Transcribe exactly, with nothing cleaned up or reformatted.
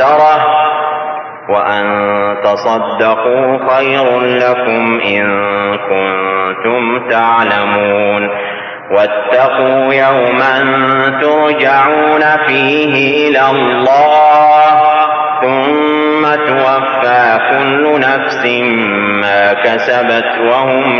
ميسرة وأن تصدقوا خير لكم إن كنتم تعلمون واتقوا يوما ترجعون فيه إلى الله ثم توفى كل نفس ما كسبت وهم